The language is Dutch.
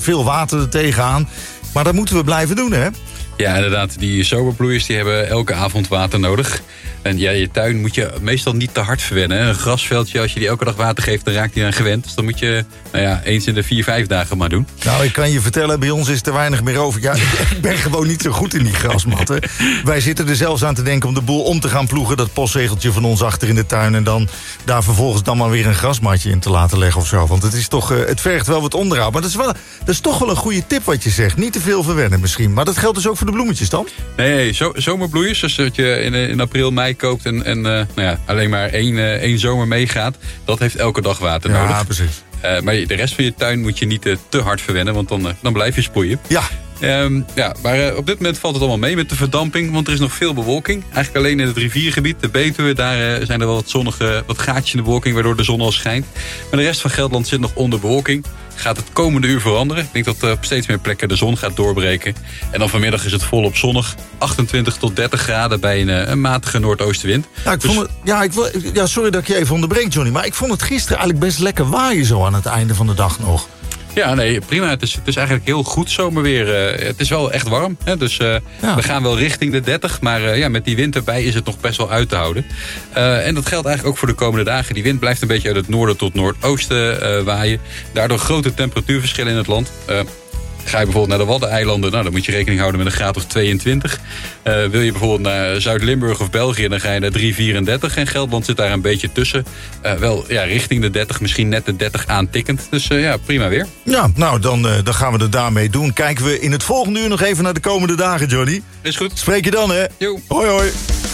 veel water er tegenaan. Maar dat moeten we blijven doen, hè? Ja, inderdaad. Die zomerbloeiers die hebben elke avond water nodig. En ja, je tuin moet je meestal niet te hard verwennen. Een grasveldje, als je die elke dag water geeft, dan raakt hij aan gewend. Dus dan moet je eens in de 4-5 dagen maar doen. Nou, ik kan je vertellen, bij ons is er weinig meer over. Ja, ik ben gewoon niet zo goed in die grasmatten. Wij zitten er zelfs aan te denken om de boel om te gaan ploegen. Dat postzegeltje van ons achter in de tuin. En dan daar vervolgens dan maar weer een grasmatje in te laten leggen of zo. Want het is toch, het vergt wel wat onderhoud. Maar dat is toch wel een goede tip wat je zegt. Niet te veel verwennen misschien. Maar dat geldt dus ook voor de bloemetjes dan? Nee, zomerbloeiers. Dus dat je in april, mei koopt en alleen maar één zomer meegaat. Dat heeft elke dag water nodig. Ja, precies. Maar de rest van je tuin moet je niet te hard verwennen, want dan blijf je sproeien. Ja. Maar op dit moment valt het allemaal mee met de verdamping, want er is nog veel bewolking. Eigenlijk alleen in het riviergebied, de Betuwe, daar zijn er wel wat gaatjes in de bewolking, waardoor de zon al schijnt. Maar de rest van Gelderland zit nog onder bewolking. Gaat het komende uur veranderen. Ik denk dat op steeds meer plekken de zon gaat doorbreken. En dan vanmiddag is het volop zonnig. 28 tot 30 graden bij een matige noordoostenwind. Sorry dat ik je even onderbreek, Johnny. Maar ik vond het gisteren eigenlijk best lekker waaien zo aan het einde van de dag nog. Ja, nee, prima. Het is eigenlijk heel goed zomerweer. Het is wel echt warm. Hè? Dus we gaan wel richting de 30. Maar met die wind erbij is het nog best wel uit te houden. En dat geldt eigenlijk ook voor de komende dagen. Die wind blijft een beetje uit het noorden tot noordoosten waaien. Daardoor grote temperatuurverschillen in het land. Ga je bijvoorbeeld naar de Waddeneilanden, dan moet je rekening houden met een graad of 22. Wil je bijvoorbeeld naar Zuid-Limburg of België, dan ga je naar 3,34. En Gelderland zit daar een beetje tussen. Richting de 30, misschien net de 30 aantikkend. Dus prima weer. Ja, nou, dan gaan we het daarmee doen. Kijken we in het volgende uur nog even naar de komende dagen, Johnny. Is goed. Spreek je dan, hè? Jo. Hoi, hoi.